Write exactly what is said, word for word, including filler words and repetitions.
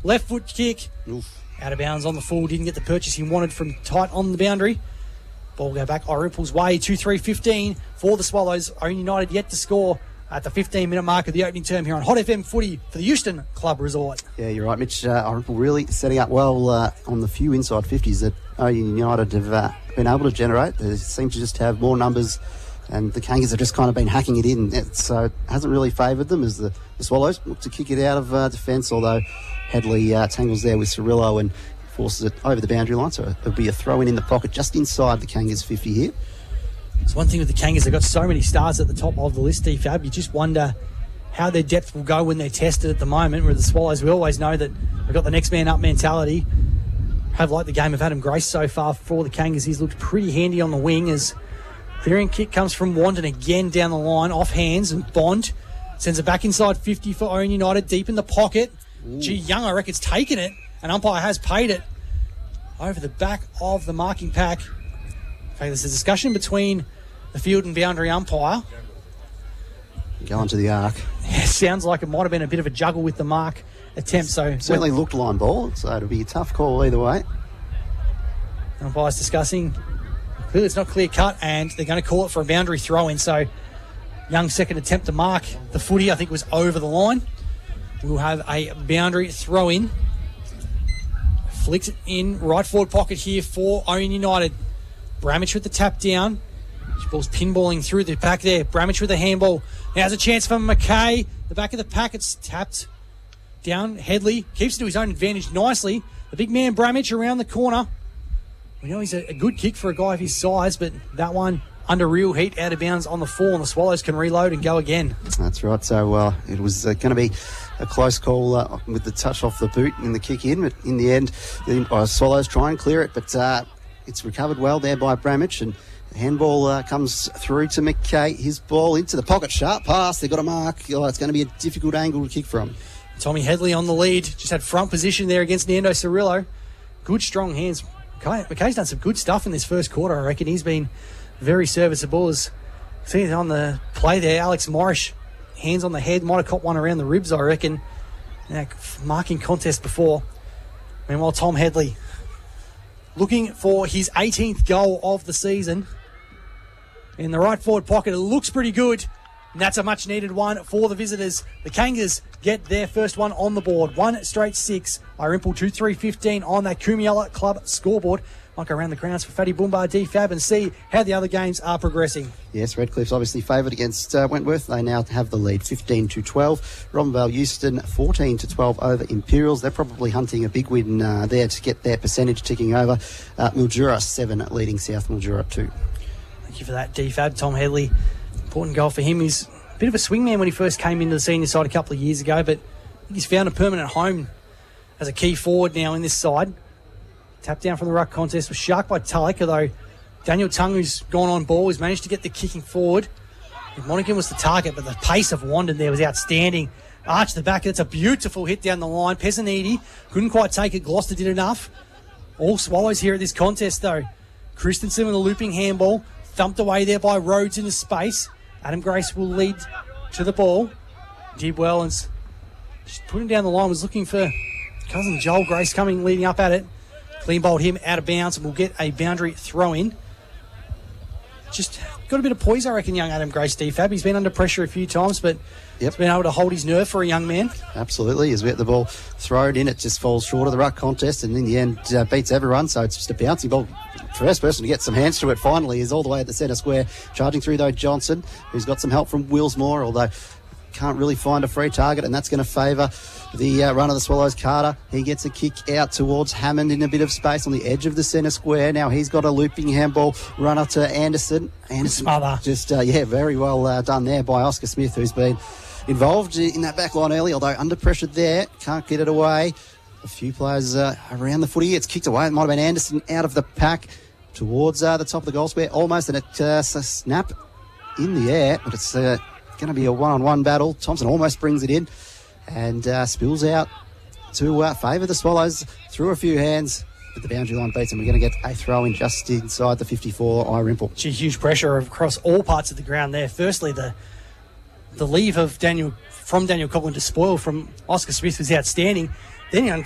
Left foot kick. Oof. Out of bounds on the full. Didn't get the purchase he wanted from tight on the boundary. Ball go back Orimple's way. two three fifteen for the Swallows. Owen United yet to score at the fifteen-minute mark of the opening term here on Hot F M Footy for the Euston Club Resort. Yeah, you're right, Mitch. Uh, Orimple really setting up well uh, on the few inside fifties that Owen United have uh, been able to generate. They seem to just have more numbers, and the Kangas have just kind of been hacking it in. So it hasn't really favoured them as the, the Swallows look to kick it out of uh, defence, although Headley uh, tangles there with Cirillo and forces it over the boundary line. So it'll be a throw-in in the pocket just inside the Kangas fifty here. It's one thing with the Kangas, they've got so many stars at the top of the list, D Fab. You just wonder how their depth will go when they're tested at the moment, where the Swallows, we always know that they've got the next man up mentality. Have liked the game of Adam Grace so far for the Kangas. He's looked pretty handy on the wing as clearing kick comes from Wandon again down the line, off hands, and Bond sends it back inside fifty for Owen United, deep in the pocket. Ooh. Gee, Young, I reckon's taken it, and umpire has paid it over the back of the marking pack. Okay, there's a discussion between the field and boundary umpire. Going to the arc. Yeah, sounds like it might have been a bit of a juggle with the mark attempt. So certainly looked line ball, so it'll be a tough call either way. Umpire's discussing. Clearly it's not clear cut, and they're going to call it for a boundary throw in. So Young's second attempt to mark the footy, I think, was over the line. We'll have a boundary throw in. Flicks it in right forward pocket here for Owen United. Bramich with the tap down. Ball's pinballing through the pack there. Bramich with the handball. Now has a chance for McKay. The back of the packet's tapped down. Headley keeps it to his own advantage nicely. The big man Bramich around the corner. We know he's a, a good kick for a guy of his size, but that one under real heat, out of bounds on the fall, and the Swallows can reload and go again. That's right. So uh, it was uh, going to be a close call uh, with the touch off the boot in the kick in, but in the end, the uh, Swallows try and clear it, but uh, it's recovered well there by Bramich, and the handball uh, comes through to McKay. His ball into the pocket, sharp pass. They've got a mark. Oh, it's going to be a difficult angle to kick from. Tommy Headley on the lead. Just had front position there against Nando Cirillo. Good, strong hands. McKay, McKay's done some good stuff in this first quarter, I reckon. He's been very serviceable. As see it on the play there, Alex Morris, hands on the head, might have caught one around the ribs, I reckon. That marking contest before. Meanwhile, Tom Headley looking for his eighteenth goal of the season. In the right forward pocket, it looks pretty good. And that's a much needed one for the visitors. The Kangas get their first one on the board. One straight six. Irimple two three fifteen on that Kumiala Club scoreboard. Might go around the grounds for Fatty Boomba, D Fab, and see how the other games are progressing. Yes, Redcliffe's obviously favoured against uh, Wentworth. They now have the lead, fifteen to twelve. Robinvale Euston, fourteen to twelve over Imperials. They're probably hunting a big win uh, there to get their percentage ticking over. Uh, Mildura, seven, leading South Mildura, two. Thank you for that, D Fab. Tom Headley, important goal for him. He's a bit of a swingman when he first came into the senior side a couple of years ago, but I think he's found a permanent home as a key forward now in this side. Tap down from the ruck contest was sharked by Tulloch, although Daniel Tung, who's gone on ball, has managed to get the kicking forward. Monaghan was the target, but the pace of Wandon there was outstanding. Arch the back, that's a beautiful hit down the line. Pesanidi couldn't quite take it. Gloucester did enough. All Swallows here at this contest, though. Christensen with a looping handball, thumped away there by Rhodes into space. Adam Grace will lead to the ball. Did well and just putting down the line, was looking for cousin Joel Grace coming, leading up at it. Clean bowled him out of bounds and will get a boundary throw in. Just got a bit of poise, I reckon, young Adam Grace, D Fab. He's been under pressure a few times, but yep, he's been able to hold his nerve for a young man. Absolutely. As we get the ball thrown in, it just falls short of the ruck contest and in the end uh, beats everyone. So it's just a bouncing ball. First person to get some hands to it finally is all the way at the centre square. Charging through, though, Johnson, who's got some help from Willsmore, although can't really find a free target, and that's going to favour the uh, run of the Swallows. Carter, he gets a kick out towards Hammond in a bit of space on the edge of the centre square. Now he's got a looping handball runner to Anderson. Anderson Smother. Just, uh, yeah, very well uh, done there by Oscar Smith, who's been involved in that back line early, although under pressure there. Can't get it away. A few players uh, around the footy. It's kicked away. It might have been Anderson out of the pack towards uh, the top of the goal square. Almost, and it uh, snap in the air, but it's uh, going to be a one-on-one battle. Thompson almost brings it in and uh, spills out to uh, favour the Swallows through a few hands, but the boundary line beats, and we're going to get a throw in just inside the fifty-four, Irimple. Gee, huge pressure across all parts of the ground there. Firstly, the the leave of Daniel from Daniel Coughlin to spoil from Oscar Smith was outstanding. Then